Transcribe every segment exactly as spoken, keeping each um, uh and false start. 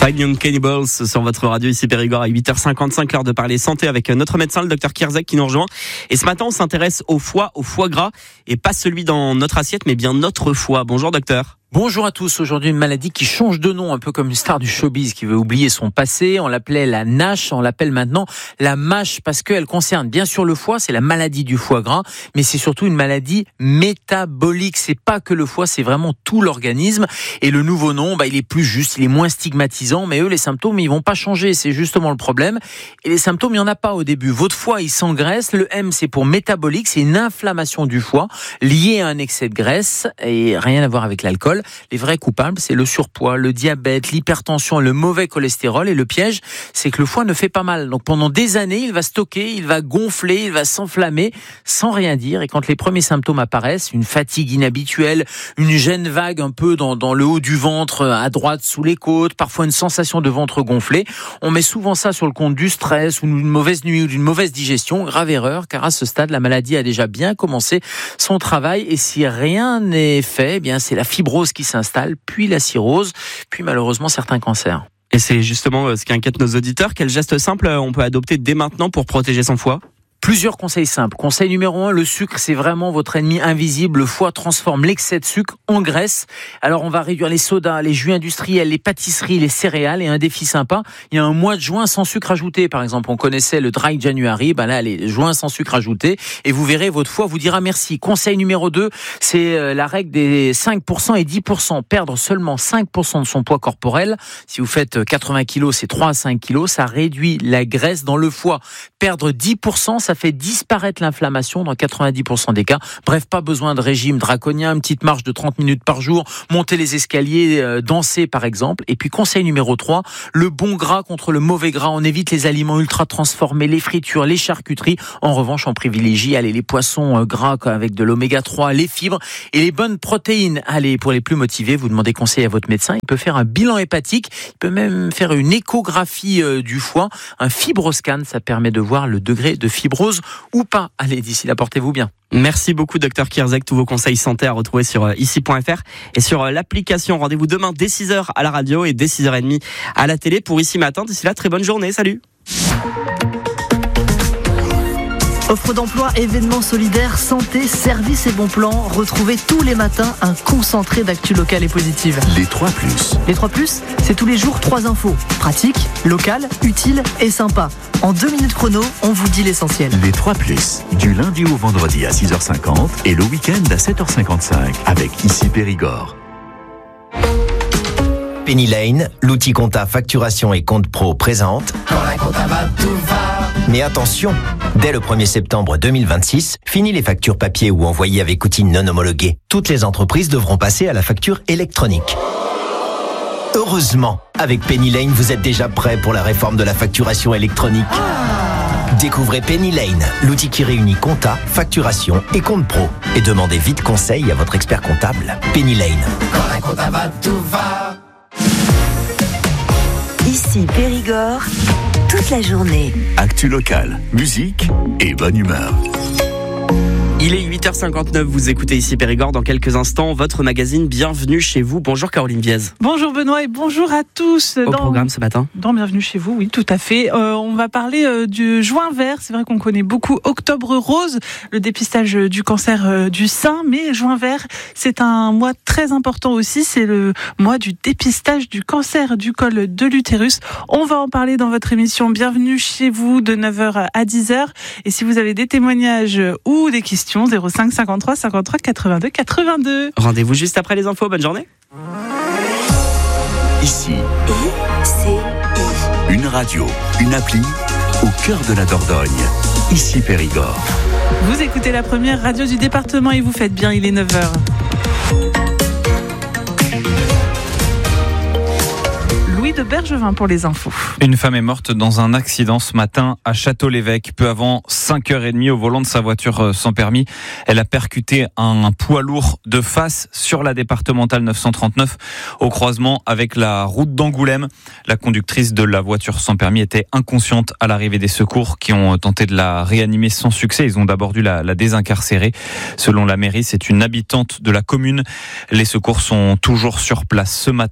Five Young Cannibals sur votre radio ici Périgord à huit heures cinquante-cinq, l'heure de parler santé avec notre médecin, le docteur Kierzek qui nous rejoint. Et ce matin, on s'intéresse au foie, au foie gras, et pas celui dans notre assiette, mais bien notre foie. Bonjour docteur. Bonjour à tous. Aujourd'hui, une maladie qui change de nom, un peu comme une star du showbiz qui veut oublier son passé. On l'appelait la NASH, on l'appelle maintenant la MASH parce qu'elle concerne bien sûr le foie, c'est la maladie du foie gras, mais c'est surtout une maladie métabolique. C'est pas que le foie, c'est vraiment tout l'organisme. Et le nouveau nom, bah, il est plus juste, il est moins stigmatisant, mais eux, les symptômes, ils vont pas changer. C'est justement le problème. Et les symptômes, il y en a pas au début. Votre foie, il s'engraisse. Le M, c'est pour métabolique. C'est une inflammation du foie liée à un excès de graisse et rien à voir avec l'alcool. Les vrais coupables, c'est le surpoids, le diabète, l'hypertension, le mauvais cholestérol. Et le piège, c'est que le foie ne fait pas mal. Donc pendant des années, il va stocker, il va gonfler, il va s'enflammer sans rien dire. Et quand les premiers symptômes apparaissent, une fatigue inhabituelle, une gêne vague un peu dans, dans le haut du ventre, à droite, sous les côtes, parfois une sensation de ventre gonflé, on met souvent ça sur le compte du stress ou d'une mauvaise nuit ou d'une mauvaise digestion. Grave erreur, car à ce stade, la maladie a déjà bien commencé son travail. Et si rien n'est fait, eh bien c'est la fibrose qui s'installe, puis la cirrhose, puis malheureusement certains cancers. Et c'est justement ce qui inquiète nos auditeurs. Quel geste simple on peut adopter dès maintenant pour protéger son foie ? Plusieurs conseils simples. Conseil numéro un, le sucre, c'est vraiment votre ennemi invisible. Le foie transforme l'excès de sucre en graisse. Alors, on va réduire les sodas, les jus industriels, les pâtisseries, les céréales. Et un défi sympa, il y a un mois de juin sans sucre ajouté. Par exemple, on connaissait le Dry January. Ben là, les juin sans sucre ajouté. Et vous verrez, votre foie vous dira merci. Conseil numéro deux, c'est la règle des cinq pour cent et dix pour cent. Perdre seulement cinq pour cent de son poids corporel. Si vous faites quatre-vingts kilos, c'est trois à cinq kilos. Ça réduit la graisse dans le foie. Perdre dix pour cent, ça fait disparaître l'inflammation dans quatre-vingt-dix pour cent des cas. Bref, pas besoin de régime draconien, une petite marche de trente minutes par jour, monter les escaliers, euh, danser par exemple. Et puis conseil numéro trois, le bon gras contre le mauvais gras. On évite les aliments ultra transformés, les fritures, les charcuteries. En revanche, on privilégie allez, les poissons euh, gras avec de l'oméga trois, les fibres et les bonnes protéines. Allez, pour les plus motivés, vous demandez conseil à votre médecin. Il peut faire un bilan hépatique, il peut même faire une échographie euh, du foie, un fibroscan, ça permet de voir le degré de fibrose ou pas. Allez, d'ici là, portez-vous bien. Merci beaucoup, docteur Kierzek. Tous vos conseils santé à retrouver sur ici point f r et sur l'application. Rendez-vous demain dès six heures à la radio et dès six heures trente à la télé pour Ici Matin. D'ici là, très bonne journée. Salut. Offre d'emploi, événements solidaires, santé, services et bons plans. Retrouvez tous les matins un concentré d'actu locale et positive. Les trois plus. Les trois plus, c'est tous les jours trois infos. Pratiques, locales, utiles et sympas. En deux minutes chrono, on vous dit l'essentiel. Les trois plus, du lundi au vendredi à six heures cinquante et le week-end à sept heures cinquante-cinq avec Ici Périgord. Penny Lane, l'outil compta facturation et compte pro présente. Quand la compta va, tout va. Mais attention, dès le premier septembre deux mille vingt-six, fini les factures papier ou envoyées avec outils non homologués. Toutes les entreprises devront passer à la facture électronique. Heureusement, avec Penny Lane, vous êtes déjà prêt pour la réforme de la facturation électronique. Découvrez Penny Lane, l'outil qui réunit compta, facturation et compte pro. Et demandez vite conseil à votre expert comptable. Penny Lane. Quand la compta va, tout va. Ici Périgord, toute la journée. Actu locale, musique et bonne humeur. Il est huit heures cinquante-neuf, vous écoutez Ici Périgord. Dans quelques instants, votre magazine Bienvenue chez vous. Bonjour Caroline Viez. Bonjour Benoît et bonjour à tous. Au dans, programme ce matin. Dans Bienvenue chez vous, oui, tout à fait. Euh, on va parler euh, du juin vert. C'est vrai qu'on connaît beaucoup Octobre rose, le dépistage du cancer euh, du sein. Mais juin vert, c'est un mois très important aussi. C'est le mois du dépistage du cancer du col de l'utérus. On va en parler dans votre émission Bienvenue chez vous de neuf heures à dix heures. Et si vous avez des témoignages ou des questions, zéro cinq cinquante-trois cinquante-trois quatre-vingt-deux quatre-vingt-deux. Rendez-vous juste après les infos. Bonne journée. Ici, I C I. une radio, une appli au cœur de la Dordogne. Ici Périgord. Vous écoutez la première radio du département et vous faites bien, il est neuf heures. Louis de Bergevin pour les infos. Une femme est morte dans un accident ce matin à Château-l'Évêque, peu avant cinq heures trente au volant de sa voiture sans permis. Elle a percuté un poids lourd de face sur la départementale neuf cent trente-neuf au croisement avec la route d'Angoulême. La conductrice de la voiture sans permis était inconsciente à l'arrivée des secours qui ont tenté de la réanimer sans succès. Ils ont d'abord dû la, la désincarcérer. Selon la mairie, c'est une habitante de la commune. Les secours sont toujours sur place ce matin.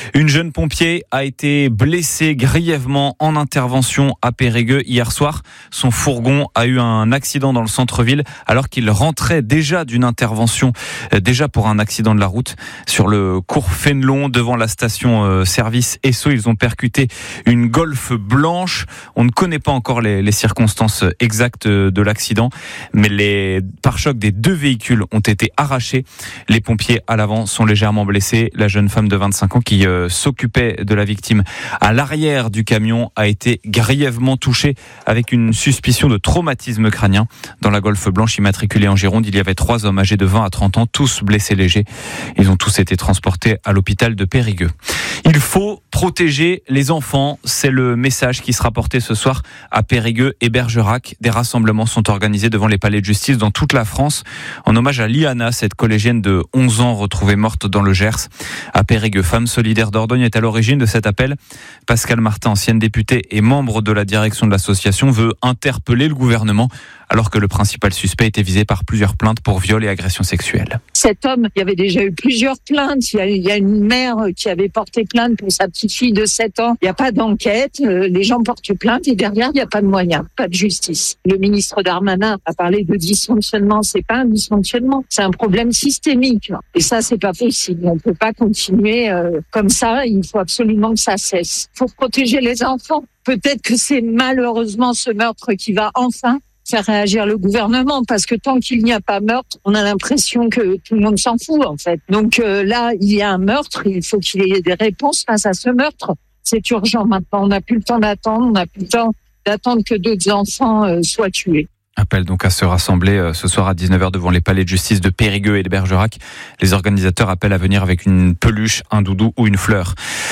Une jeune pompier a été blessée grièvement en intervention à Périgueux hier soir. Son fourgon a eu un accident dans le centre-ville alors qu'il rentrait déjà d'une intervention, déjà pour un accident de la route sur le cours Fénelon devant la station service Esso. Ils ont percuté une Golf blanche. On ne connaît pas encore les, les circonstances exactes de l'accident, mais les pare-chocs des deux véhicules ont été arrachés. Les pompiers à l'avant sont légèrement blessés. La jeune femme de vingt-cinq ans qui euh, s'occupait de la victime à l'arrière du camion a été grièvement touchée avec une suspicion de traumatisme crânien. Dans la Golf blanche immatriculée en Gironde, il y avait trois hommes âgés de vingt à trente ans, tous blessés légers. Ils ont tous été transportés à l'hôpital de Périgueux. Il faut protéger les enfants, c'est le message qui sera porté ce soir à Périgueux et Bergerac. Des rassemblements sont organisés devant les palais de justice dans toute la France en hommage à Liana, cette collégienne de onze ans retrouvée morte dans le Gers. À Périgueux, Femmes solidaires d'Ordogne est à l'origine de cet appel. Pascal Martin, ancienne députée et membre de la direction de l'association, veut interpeller le gouvernement alors que le principal suspect était visé par plusieurs plaintes pour viol et agression sexuelle. Cet homme, il y avait déjà eu plusieurs plaintes. Il y a, il y a une mère qui avait porté plainte pour sa petite fille de sept ans. Il n'y a pas d'enquête. Les gens portent plainte et derrière, il n'y a pas de moyens, pas de justice. Le ministre Darmanin a parlé de dysfonctionnement. C'est pas un dysfonctionnement, c'est un problème systémique. Et ça, c'est pas possible. On peut pas continuer euh, comme ça. Il faut absolument que ça cesse. Il faut protéger les enfants. Peut-être que c'est malheureusement ce meurtre qui va enfin faire réagir le gouvernement, parce que tant qu'il n'y a pas meurtre, on a l'impression que tout le monde s'en fout, en fait. Donc euh, là, il y a un meurtre, il faut qu'il y ait des réponses face à ce meurtre. C'est urgent maintenant, on n'a plus le temps d'attendre, on n'a plus le temps d'attendre que d'autres enfants euh, soient tués. Appel donc à se rassembler ce soir à dix-neuf heures devant les palais de justice de Périgueux et de Bergerac. Les organisateurs appellent à venir avec une peluche, un doudou ou une fleur.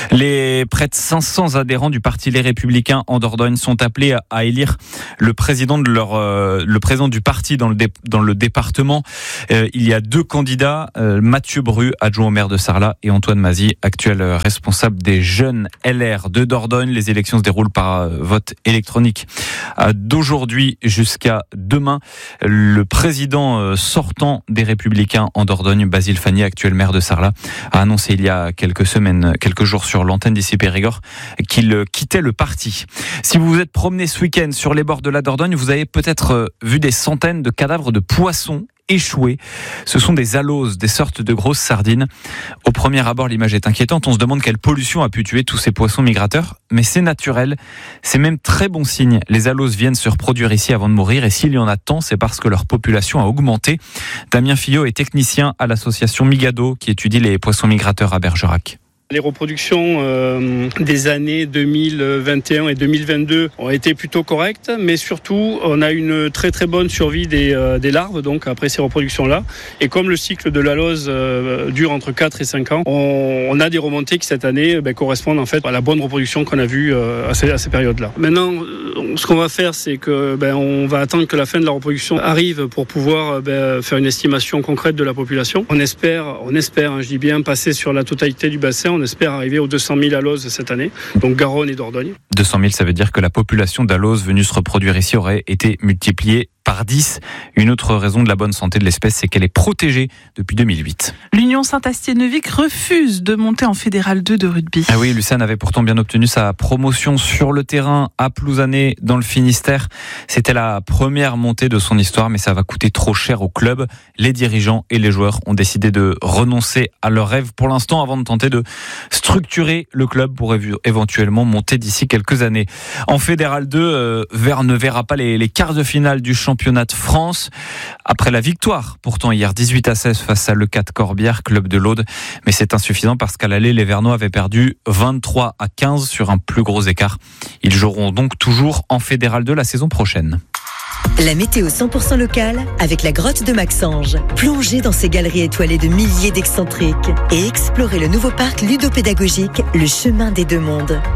Les près de cinq cents adhérents du Parti Les Républicains en Dordogne sont appelés à élire le président de leur, euh, le président du parti dans le, dé, dans le département. Euh, il y a deux candidats, euh, Mathieu Bru, adjoint au maire de Sarlat, et Antoine Mazy, actuel responsable des jeunes L R de Dordogne. Les élections se déroulent par euh, vote électronique. Euh, d'aujourd'hui jusqu'à demain, le président sortant des Républicains en Dordogne, Basile Fanny, actuel maire de Sarlat, a annoncé il y a quelques semaines, quelques jours sur l'antenne d'I C Périgord, qu'il quittait le parti. Si vous vous êtes promené ce week-end sur les bords de la Dordogne, vous avez peut-être vu des centaines de cadavres de poissons échoués. Ce sont des aloses, des sortes de grosses sardines. Au premier abord, l'image est inquiétante. On se demande quelle pollution a pu tuer tous ces poissons migrateurs. Mais c'est naturel. C'est même très bon signe. Les aloses viennent se reproduire ici avant de mourir. Et s'il y en a tant, c'est parce que leur population a augmenté. Damien Fillot est technicien à l'association Migado qui étudie les poissons migrateurs à Bergerac. Les reproductions euh, des années deux mille vingt et un et deux mille vingt-deux ont été plutôt correctes, mais surtout on a une très très bonne survie des, euh, des larves donc après ces reproductions-là. Et comme le cycle de l'alose euh, dure entre quatre et cinq ans, on, on a des remontées qui cette année ben, correspondent en fait à la bonne reproduction qu'on a vue euh, à ces, à ces périodes-là. Maintenant, ce qu'on va faire, c'est que ben, on va attendre que la fin de la reproduction arrive pour pouvoir ben, faire une estimation concrète de la population. On espère, on espère, hein, je dis bien, passer sur la totalité du bassin. On espère arriver aux deux cent mille aloses cette année, donc Garonne et Dordogne. deux cent mille, ça veut dire que la population d'aloses venue se reproduire ici aurait été multipliée par dix. Une autre raison de la bonne santé de l'espèce, c'est qu'elle est protégée depuis deux mille huit. L'Union Saint-Astier-Neuvic refuse de monter en Fédéral deux de rugby. Ah oui, Lucerne avait pourtant bien obtenu sa promotion sur le terrain à Plouzané dans le Finistère. C'était la première montée de son histoire, mais ça va coûter trop cher au club. Les dirigeants et les joueurs ont décidé de renoncer à leur rêve pour l'instant avant de tenter de structurer le club pour éventuellement monter d'ici quelques années. En Fédéral deux, euh, Vert ne verra pas les, les quarts de finale du championnat de France après la victoire pourtant hier dix-huit à seize face à Le quatre Corbière, club de l'Aude, mais c'est insuffisant parce qu'à l'aller les Vernois avaient perdu vingt-trois à quinze sur un plus gros écart. Ils joueront donc toujours en Fédéral deux la saison prochaine. La météo cent pour cent locale avec la grotte de Maxange. Plongez dans ces galeries étoilées de milliers d'excentriques et explorez le nouveau parc ludopédagogique Le Chemin des Deux Mondes.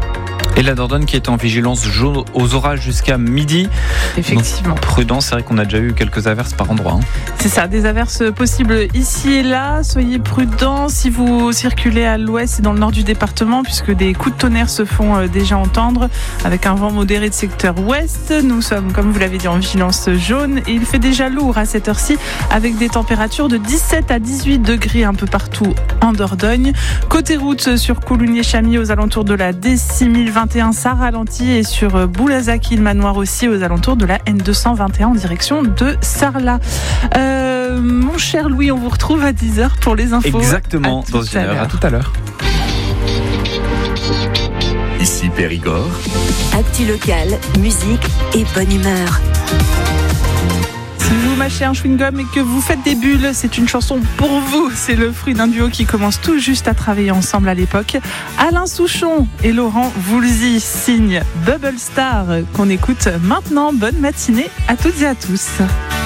Et la Dordogne qui est en vigilance jaune aux orages jusqu'à midi. Effectivement. Donc, prudence, c'est vrai qu'on a déjà eu quelques averses par endroit. Hein. C'est ça, des averses possibles ici et là. Soyez prudents si vous circulez à l'ouest et dans le nord du département, puisque des coups de tonnerre se font déjà entendre avec un vent modéré de secteur ouest. Nous sommes, comme vous l'avez dit, en vigilance jaune et il fait déjà lourd à cette heure-ci avec des températures de dix-sept à dix-huit degrés un peu partout en Dordogne. Côté route, sur Coulugné-Chamilly aux alentours de la D six mille vingt et un, ça ralentit, et sur Boulazac-Île-Manoir aussi aux alentours de la N deux cent vingt et un en direction de Sarlat. Euh, mon cher Louis, on vous retrouve à dix heures pour les infos. Exactement, dans une heure. À tout à l'heure. Ici Périgord. Actu local, musique et bonne humeur. Si vous mâchez un chewing-gum et que vous faites des bulles, c'est une chanson pour vous. C'est le fruit d'un duo qui commence tout juste à travailler ensemble à l'époque. Alain Souchon et Laurent Voulzy signent Bubble Star qu'on écoute maintenant. Bonne matinée à toutes et à tous.